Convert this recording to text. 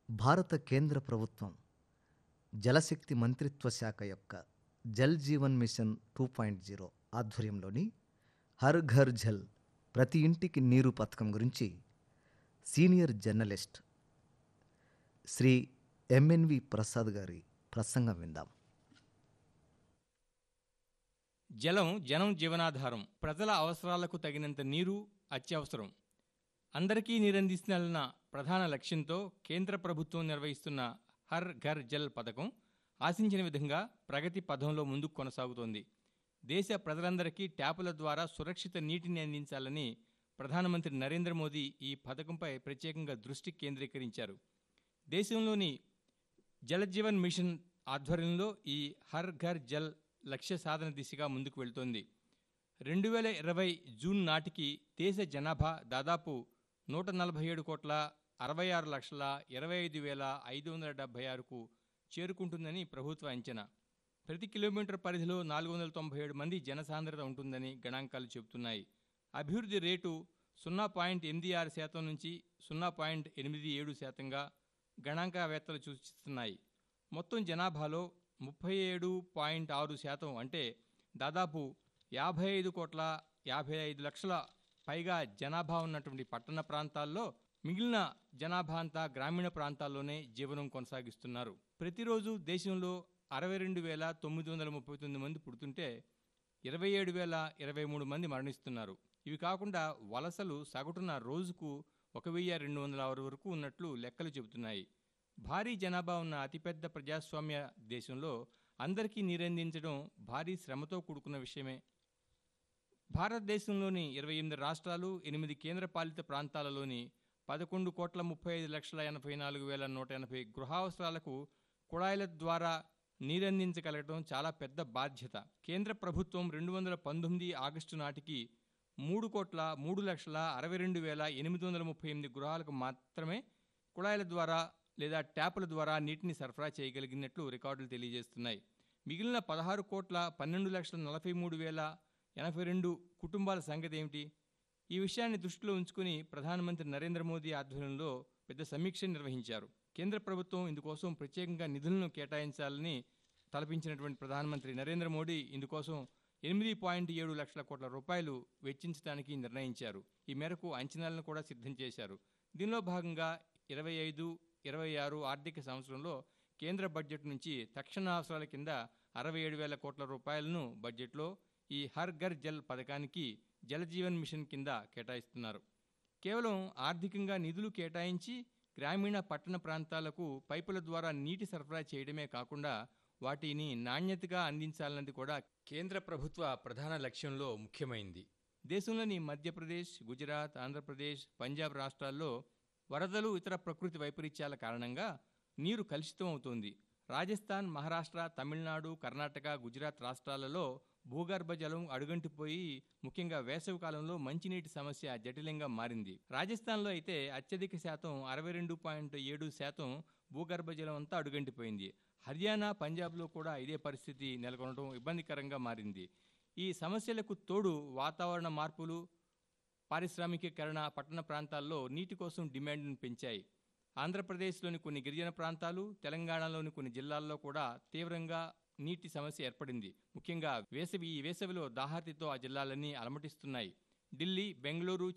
భారత కేంద్ర ప్రభుత్వం జలశక్తి మంత్రిత్వ శాఖ యొక్క జల్ జీవన్ మిషన్ 2.0 ఆధ్వర్యంలోని హర్ ఘర్ జల్ ప్రతి ఇంటికి నీరు పథకం గురించి senior journalist Shri MNV Prasad గారి ప్రసంగం విందాం. జలం జనం జీవనాధారం. ప్రజల అవసరాలకు తగినంత నీరు అత్యవసరం. అందరికీ నీరందిస్తున్న ప్రధాన లక్ష్యంతో కేంద్ర ప్రభుత్వం నిర్వహిస్తున్న హర్ ఘర్ జల్ పథకం ఆశించిన విధంగా ప్రగతి పథంలో ముందుకు కొనసాగుతోంది. దేశ ప్రజలందరికీ ట్యాపుల ద్వారా సురక్షిత నీటిని అందించాలని ప్రధానమంత్రి నరేంద్ర మోదీ ఈ పథకంపై ప్రత్యేకంగా దృష్టి కేంద్రీకరించారు. దేశంలోని జలజీవన్ మిషన్ ఆధ్వర్యంలో ఈ హర్ ఘర్ జల్ లక్ష్య సాధన దిశగా ముందుకు వెళ్తోంది. 2020 జూన్ నాటికి దేశ జనాభా దాదాపు 147,66,25,576కు చేరుకుంటుందని ప్రభుత్వ అంచనా. ప్రతి కిలోమీటర్ పరిధిలో 497 మంది జనసాంద్రత ఉంటుందని గణాంకాలు చెబుతున్నాయి. అభివృద్ధి రేటు 0.86% నుంచి 0.87%గా గణాంకవేత్తలు సూచిస్తున్నాయి. మొత్తం జనాభాలో 37.6% అంటే దాదాపు 55,55,00,000 పైగా జనాభా ఉన్నటువంటి పట్టణ ప్రాంతాల్లో మిగిలిన జనాభా అంతా గ్రామీణ ప్రాంతాల్లోనే జీవనం కొనసాగిస్తున్నారు. ప్రతిరోజు దేశంలో 62,939 మంది పుడుతుంటే 27,023 మంది మరణిస్తున్నారు. ఇవి కాకుండా వలసలు సగటున రోజుకు 1,206 వరకు ఉన్నట్లు లెక్కలు చెబుతున్నాయి. భారీ జనాభా ఉన్న అతిపెద్ద ప్రజాస్వామ్య దేశంలో అందరికీ నీరందించడం భారీ శ్రమతో కూడుకున్న విషయమే. భారతదేశంలోని 28 రాష్ట్రాలు, 8 కేంద్రపాలిత ప్రాంతాలలోని 11,35,84,180 గృహావసరాలకు కుళాయిల ద్వారా నీరందించగలగడం చాలా పెద్ద బాధ్యత. కేంద్ర ప్రభుత్వం 2019 ఆగస్టు నాటికి 3,03,62,838 గృహాలకు మాత్రమే కుళాయిల ద్వారా లేదా ట్యాపుల ద్వారా నీటిని సరఫరా చేయగలిగినట్లు రికార్డులు తెలియజేస్తున్నాయి. మిగిలిన 16,12,43,082 కుటుంబాల సంగతి ఏమిటి? ఈ విషయాన్ని దృష్టిలో ఉంచుకుని ప్రధానమంత్రి నరేంద్ర మోదీ ఆధ్వర్యంలో పెద్ద సమీక్ష నిర్వహించారు. కేంద్ర ప్రభుత్వం ఇందుకోసం ప్రత్యేకంగా నిధులను కేటాయించాలని తలపించినటువంటి ప్రధానమంత్రి నరేంద్ర మోదీ ఇందుకోసం 8.7 లక్షల కోట్ల రూపాయలు వెచ్చించడానికి నిర్ణయించారు. ఈ మేరకు అంచనాలను కూడా సిద్ధం చేశారు. దీనిలో భాగంగా 25-26 ఆర్థిక సంవత్సరంలో కేంద్ర బడ్జెట్ నుంచి తక్షణ అవసరాల కింద 67,000 కోట్ల రూపాయలను బడ్జెట్లో ఈ హర్ ఘర్ జల్ పథకానికి జలజీవన్ మిషన్ కింద కేటాయిస్తున్నారు. కేవలం ఆర్థికంగా నిధులు కేటాయించి గ్రామీణ పట్టణ ప్రాంతాలకు పైపుల ద్వారా నీటి సరఫరా చేయడమే కాకుండా వాటిని నాణ్యతగా అందించాలన్నది కూడా కేంద్ర ప్రభుత్వ ప్రధాన లక్ష్యంలో ముఖ్యమైంది. దేశంలోని మధ్యప్రదేశ్, గుజరాత్, ఆంధ్రప్రదేశ్, పంజాబ్ రాష్ట్రాల్లో వరదలు, ఇతర ప్రకృతి వైపరీత్యాల కారణంగా నీరు కలుషితం అవుతోంది. రాజస్థాన్, మహారాష్ట్ర, తమిళనాడు, కర్ణాటక, గుజరాత్ రాష్ట్రాలలో భూగర్భ జలం అడుగంటిపోయి ముఖ్యంగా వేసవి కాలంలో మంచినీటి సమస్య జటిలంగా మారింది. రాజస్థాన్లో అయితే అత్యధిక శాతం 62.7% భూగర్భ జలం అంతా అడుగంటిపోయింది. హర్యానా, పంజాబ్లో కూడా ఇదే పరిస్థితి నెలకొనడం ఇబ్బందికరంగా మారింది. ఈ సమస్యలకు తోడు వాతావరణ మార్పులు, పారిశ్రామికీకరణ పట్టణ ప్రాంతాల్లో నీటి కోసం డిమాండ్ను పెంచాయి. ఆంధ్రప్రదేశ్లోని కొన్ని గిరిజన ప్రాంతాలు, తెలంగాణలోని కొన్ని జిల్లాల్లో కూడా తీవ్రంగా నీటి సమస్య ఏర్పడింది. ముఖ్యంగా ఈ వేసవిలో దాహార్తితో ఆ జిల్లాలన్నీ అలమటిస్తున్నాయి. ఢిల్లీ, బెంగళూరు,